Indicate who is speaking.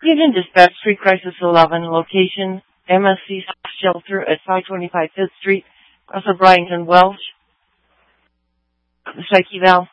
Speaker 1: Union Dispatch, Street Crisis 11, location MSC Shelter at 525 5th Street, across from Bryant and Welch. The Psyche Val.